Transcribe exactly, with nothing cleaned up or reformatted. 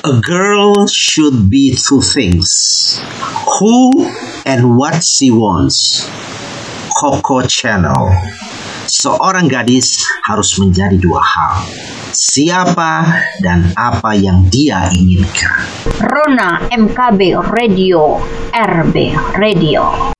A girl should be two things. Who and what she wants. Coco Channel. Seorang gadis harus menjadi dua hal. Siapa dan apa yang dia inginkan. Rona M K B Radio, R B Radio.